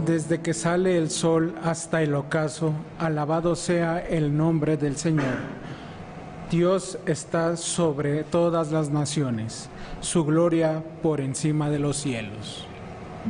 desde que sale el sol hasta el ocaso, alabado sea el nombre del Señor. Dios está sobre todas las naciones, su gloria por encima de los cielos.